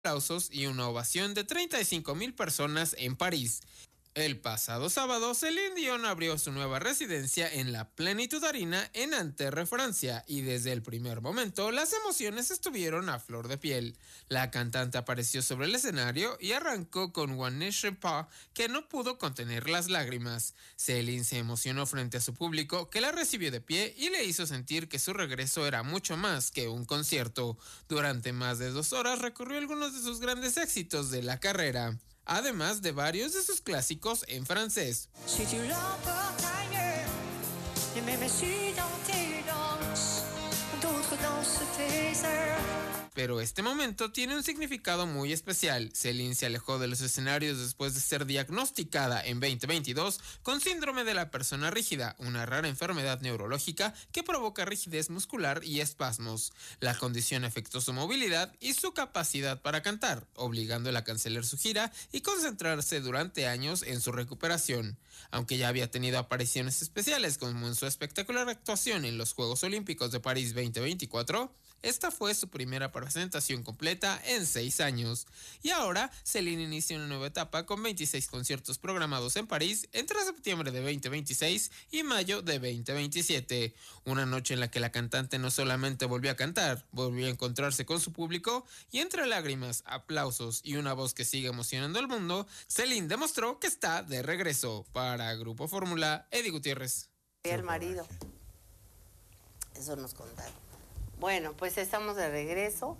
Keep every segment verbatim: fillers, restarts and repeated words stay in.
aplausos y una ovación de treinta y cinco mil personas en París. El pasado sábado, Celine Dion abrió su nueva residencia en la Plenitud Arena en Nanterre, Francia, y desde el primer momento las emociones estuvieron a flor de piel. La cantante apareció sobre el escenario y arrancó con One Ne sais pas, que no pudo contener las lágrimas. Celine se emocionó frente a su público, que la recibió de pie y le hizo sentir que su regreso era mucho más que un concierto. Durante más de dos horas recorrió algunos de sus grandes éxitos de la carrera, además de varios de sus clásicos en francés. Si tu l'emportes, et même si dans tes danses, d'autres dansent tes heures. Pero este momento tiene un significado muy especial. Celine se alejó de los escenarios después de ser diagnosticada en veinte veintidós con síndrome de la persona rígida, una rara enfermedad neurológica que provoca rigidez muscular y espasmos. La condición afectó su movilidad y su capacidad para cantar, obligándola a cancelar su gira y concentrarse durante años en su recuperación. Aunque ya había tenido apariciones especiales como en su espectacular actuación en los Juegos Olímpicos de París veinte veinticuatro, esta fue su primera presentación completa en seis años. Y ahora, Celine inicia una nueva etapa con veintiséis conciertos programados en París entre septiembre de veinte veintiséis y mayo de veinte veintisiete. Una noche en la que la cantante no solamente volvió a cantar, volvió a encontrarse con su público y entre lágrimas, aplausos y una voz que sigue emocionando al mundo, Celine demostró que está de regreso. Para Grupo Fórmula, Eddie Gutiérrez. El marido. Eso nos contaron. Bueno, pues estamos de regreso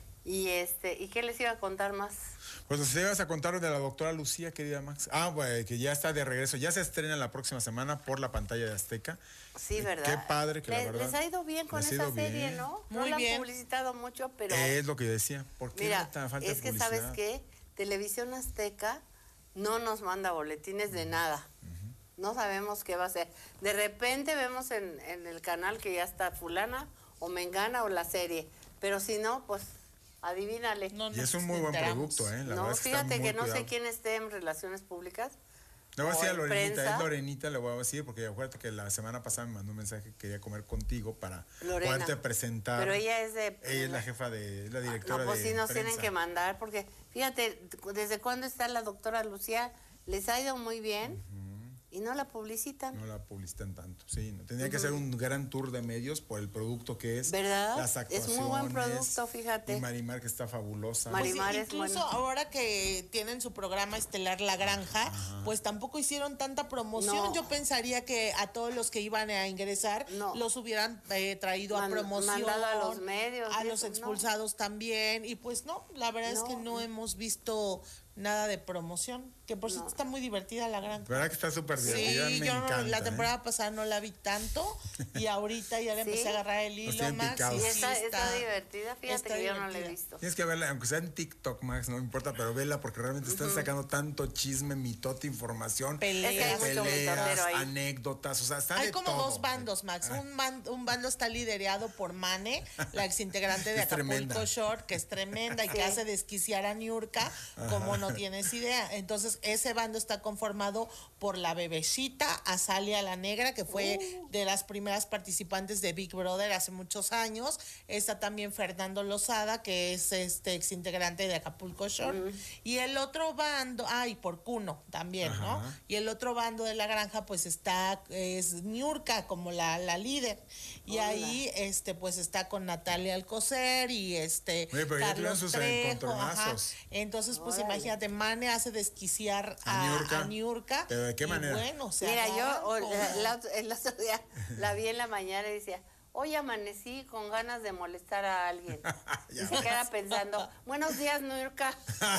y este, ¿y qué les iba a contar más? Pues nos ibas a contar de la doctora Lucía, querida Max. Ah, pues que ya está de regreso, ya se estrena la próxima semana por la pantalla de Azteca. Sí, ¿verdad? Qué padre que les, la verdad. Les ha ido bien con esa serie, bien, ¿no? Muy no la bien. han publicitado mucho, pero... Es lo que yo decía, ¿por qué mira, no tan falta es que publicidad? ¿sabes qué? Televisión Azteca no nos manda boletines de nada. Uh-huh. No sabemos qué va a hacer. De repente vemos en, en el canal que ya está fulana o mengana o la serie, pero si no, pues adivínale. No, y es un muy buen producto, ¿eh? La no, verdad es que fíjate está muy que no cuidado. sé quién esté en relaciones públicas. Le voy a decir a Lorenita, prensa. es Lorenita, le voy a decir, porque acuérdate que la semana pasada me mandó un mensaje que quería comer contigo para Lorena. poderte presentar. Pero ella es de... Ella es la jefa de, es la directora de No, pues sí nos prensa. tienen que mandar, porque fíjate, ¿desde cuándo está la doctora Lucía? Les ha ido muy bien. Uh-huh. Y no la publicitan. No la publicitan tanto, sí. No. Tendría uh-huh. que hacer un gran tour de medios por el producto que es. ¿Verdad? Las actuaciones. Es muy buen producto, fíjate. Y Marimar, que está fabulosa. Marimar pues sí, incluso es bueno. Ahora que tienen su programa estelar La Granja, ajá, pues tampoco hicieron tanta promoción. No. Yo pensaría que a todos los que iban a ingresar no. los hubieran eh, traído Man, a promoción. Mandado a los medios. A los expulsados no. también. Y pues no, la verdad no. es que no hemos visto nada de promoción, que por cierto no. está muy divertida La Granja. ¿Verdad que está súper divertida? Sí, me yo encanta, no, la temporada ¿eh? pasada no la vi tanto y ahorita ya le ¿Sí? empecé a agarrar el hilo, Max. Sí, está, está, está divertida, fíjate está que divertida. Yo no la he visto. Tienes que verla, aunque sea en TikTok, Max, no me importa, pero vela porque realmente están uh-huh. sacando tanto chisme, mitote, información, peleas, es que hay mucho peleas ahí. anécdotas, o sea, está hay de como todo. dos bandos, Max. Un, man, un bando está liderado por Mane, la exintegrante de Acapulco Shore, que es tremenda y sí. que hace desquiciar a Niurka, como no tienes idea. Entonces, ese bando está conformado por la bebecita Azalia la Negra, que fue uh. de las primeras participantes de Big Brother hace muchos años. Está también Fernando Lozada, que es este exintegrante de Acapulco Shore. Uh. Y el otro bando, ah, y por Cuno también, ajá, ¿no? Y el otro bando de La Granja, pues está, es Niurka como la, la líder. Y Hola. ahí, este, pues está con Natalia Alcocer y este. Oye, pero Carlos sus Trejo, ajá. Entonces, pues Hola. imagínate, Mane hace desquiciar a, a Niurka. A Niurka. ¿Pero de qué manera? Bueno, o sea, mira, yo o, la, la, el otro día la vi en la mañana y decía, hoy amanecí con ganas de molestar a alguien. Y se queda pensando, buenos días, Niurka.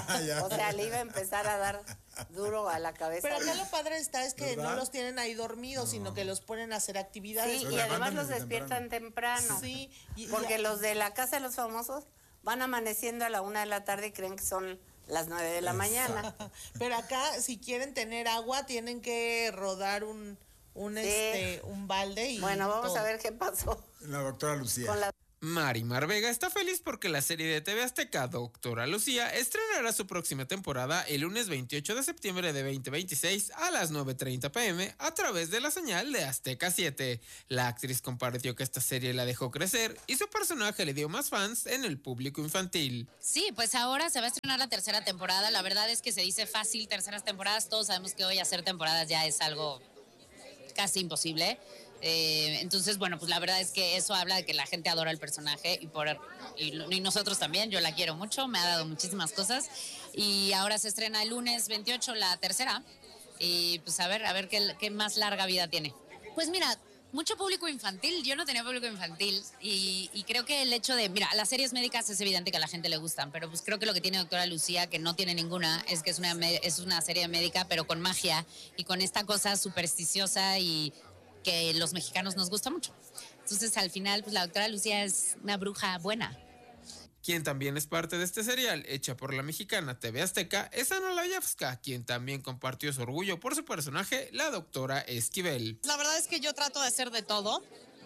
O sea, le iba a empezar a dar duro a la cabeza. Pero acá lo padre está es que ¿verdad? No los tienen ahí dormidos, no. sino que los ponen a hacer actividades. Sí, y además los despiertan temprano. temprano. Sí. Y, porque y, los de la Casa de los Famosos van amaneciendo a la una de la tarde y creen que son las nueve de la mañana. Pero acá, si quieren tener agua, tienen que rodar un un sí. este un balde y bueno, vamos todo. a ver qué pasó. La doctora Lucía. Con la Marimar Vega está feliz porque la serie de T V Azteca Doctora Lucía estrenará su próxima temporada el lunes veintiocho de septiembre de veinte veintiséis a las nueve treinta pm a través de la señal de Azteca siete. La actriz compartió que esta serie la dejó crecer y su personaje le dio más fans en el público infantil. Sí, pues ahora se va a estrenar la tercera temporada. La verdad es que se dice fácil terceras temporadas. Todos sabemos que hoy hacer temporadas ya es algo casi imposible. Eh, entonces, bueno, pues la verdad es que eso habla de que la gente adora el personaje y, por, y, y nosotros también. Yo la quiero mucho, me ha dado muchísimas cosas y ahora se estrena el lunes veintiocho la tercera y pues a ver, a ver qué, qué más larga vida tiene. Pues mira, mucho público infantil. Yo no tenía público infantil y, y creo que el hecho de, mira, las series médicas es evidente que a la gente le gustan, pero pues creo que lo que tiene Doctora Lucía, que no tiene ninguna, es que es una, es una serie médica pero con magia y con esta cosa supersticiosa y que los mexicanos nos gusta mucho. Entonces, al final, pues la Doctora Lucía es una bruja buena. Quien también es parte de este serial, hecha por la mexicana T V Azteca, es Ana Layevska, quien también compartió su orgullo por su personaje, la doctora Esquivel. La verdad es que yo trato de hacer de todo,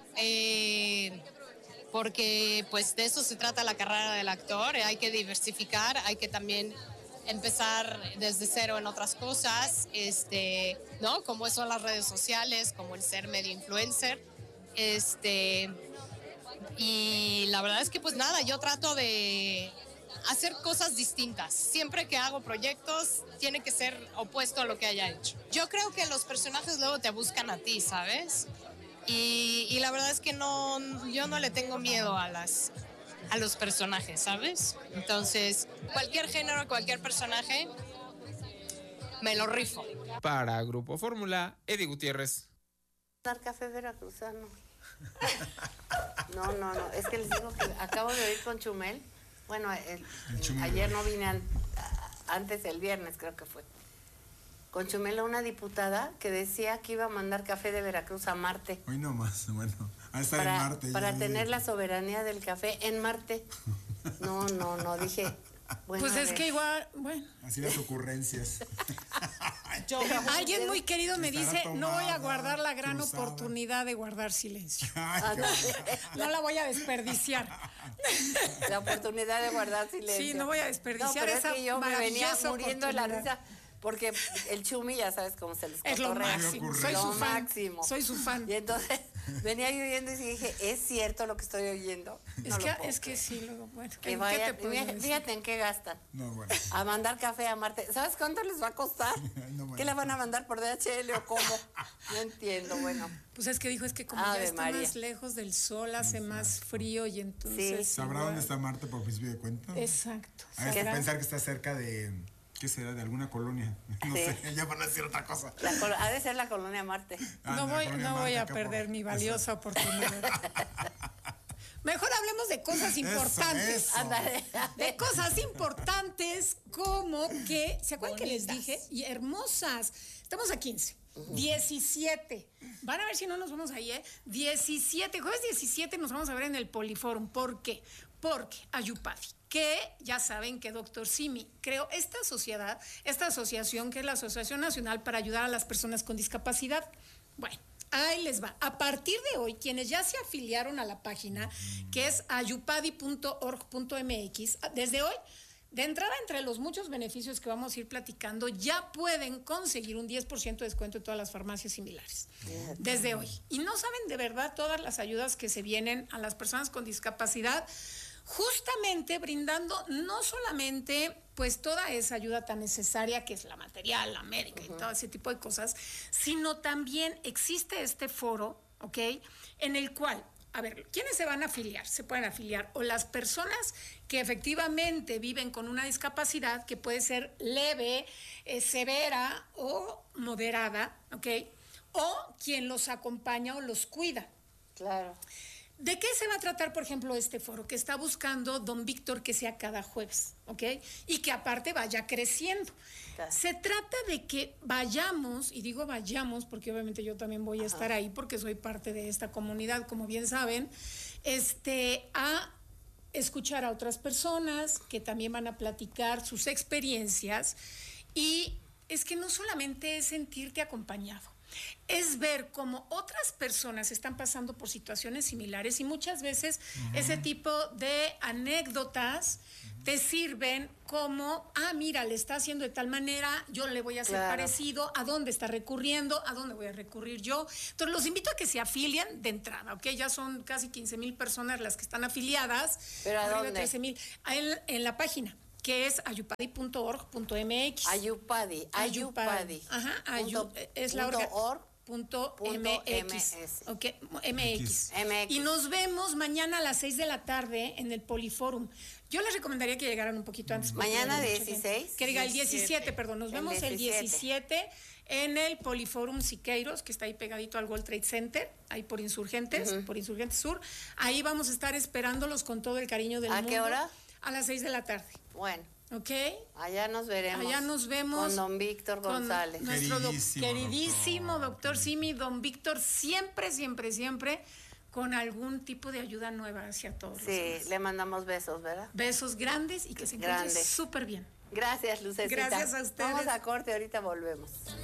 eh, porque pues de eso se trata la carrera del actor. Hay que diversificar, hay que también empezar desde cero en otras cosas, este, ¿no? Como son las redes sociales, como el ser medio influencer, este, y la verdad es que pues nada, yo trato de hacer cosas distintas. Siempre que hago proyectos, tiene que ser opuesto a lo que haya hecho. Yo creo que los personajes luego te buscan a ti, ¿sabes? Y, y la verdad es que no, yo no le tengo miedo a las... a los personajes, ¿sabes? Entonces, cualquier género, cualquier personaje, me lo rifo. Para Grupo Fórmula, Eddie Gutiérrez. Dar café veracruzano. No, no, no, es que les digo que acabo de oír con Chumel. Bueno, el, El Chumel. ayer no vine, an, antes el viernes creo que fue. Con Chumel, una diputada que decía que iba a mandar café de Veracruz a Marte. Hoy no más, bueno, a estar Para, en Marte. para ya, tener ya. la soberanía del café en Marte. No, no, no, dije... Bueno, pues a es ver. que igual, bueno. Así las ocurrencias. Yo, Alguien muy querido me Estará dice, no voy a tomada, guardar la gran cruzada. oportunidad de guardar silencio. Ay, qué bueno. No la voy a desperdiciar. La oportunidad de guardar silencio. Sí, no voy a desperdiciar no, pero esa es que yo me venía maravillosa muriendo de la oportunidad. risa porque el Chumi ya sabes cómo se les Es lo cotorrea. máximo, Lo soy su fan. máximo. Soy su fan. Y entonces venía yo oyendo y dije, ¿es cierto lo que estoy oyendo? Es No lo que, puedo es que creer. sí, luego, bueno, ¿en Que qué vaya, te puedo fíjate, decir? fíjate en qué gastan. No, bueno. A mandar café a Marte. ¿Sabes cuánto les va a costar? No, bueno. ¿Qué le van a mandar por D H L o cómo? No entiendo, bueno. Pues es que dijo, es que como Ave ya está María. más lejos del sol, hace más frío y entonces... Sí. ¿Sabrá igual- dónde está Marte por principio de cuenta? Exacto. Hay que ¿Sabrá? pensar que está cerca de, ¿qué será? De alguna colonia. No Sí. sé, ya van a decir otra cosa. La col- ha de ser la colonia Marte. Ah, No la voy, colonia no Marte voy a acá por- perder mi Eso. valiosa oportunidad. Mejor hablemos de cosas importantes. Eso. Ándale. De cosas importantes como que, ¿se acuerdan que les dije? Y hermosas. Estamos a quince. diecisiete. Van a ver si no nos vamos ahí, ¿eh? diecisiete. Jueves diecisiete nos vamos a ver en el Poliforum. ¿Por qué? Porque Ayupadi, que ya saben que doctor Simi creó esta sociedad, esta asociación que es la Asociación Nacional para Ayudar a las Personas con Discapacidad. Bueno, ahí les va. A partir de hoy, quienes ya se afiliaron a la página, que es ayupadi punto org punto m x, desde hoy, de entrada, entre los muchos beneficios que vamos a ir platicando, ya pueden conseguir un diez por ciento de descuento en todas las farmacias similares. Desde hoy. Y no saben de verdad todas las ayudas que se vienen a las personas con discapacidad, justamente brindando no solamente pues toda esa ayuda tan necesaria que es la material, la médica y todo ese tipo de cosas, sino también existe este foro, ¿ok? En el cual, a ver, ¿quiénes se van a afiliar? Se pueden afiliar o las personas que efectivamente viven con una discapacidad que puede ser leve, eh, severa o moderada, ¿ok? O quien los acompaña o los cuida. Claro. ¿De qué se va a tratar, por ejemplo, este foro? Que está buscando don Víctor que sea cada jueves, ¿ok? Y que aparte vaya creciendo. Claro. Se trata de que vayamos, y digo vayamos porque obviamente yo también voy a estar ahí porque soy parte de esta comunidad, como bien saben, este, a escuchar a otras personas que también van a platicar sus experiencias. Y es que no solamente es sentirte acompañado, es ver cómo otras personas están pasando por situaciones similares y muchas veces uh-huh. ese tipo de anécdotas uh-huh. te sirven como, ah, mira, le está haciendo de tal manera, yo le voy a hacer claro. parecido, a dónde está recurriendo, a dónde voy a recurrir yo. Entonces, los invito a que se afilien de entrada, ¿ok? Ya son casi quince mil personas las que están afiliadas. ¿Pero a dónde? trece mil. En, en la página, que es ayupadi punto org punto m x. Ayupadi, Ayupadi. Ajá, ayu, es la orga. org. Punto mx, ok, mx. mx. Y nos vemos mañana a las seis de la tarde en el Poliforum. Yo les recomendaría que llegaran un poquito antes. ¿Mañana dieciséis? Que diga el diecisiete, perdón. Nos vemos el diecisiete en el Poliforum Siqueiros, que está ahí pegadito al World Trade Center, ahí por Insurgentes, uh-huh. por Insurgentes Sur. Ahí vamos a estar esperándolos con todo el cariño del ¿A mundo. ¿A qué hora? A las seis de la tarde. Bueno. ¿Ok? Allá nos veremos. Allá nos vemos. Con don Víctor González. Nuestro queridísimo, do, queridísimo doctor, doctor Simi, don Víctor, siempre, siempre, siempre con algún tipo de ayuda nueva hacia todos. Sí, le mandamos besos, ¿verdad? Besos grandes y que se encuentre súper bien. Gracias, Lucecita. Gracias a ustedes. Vamos a corte, ahorita volvemos.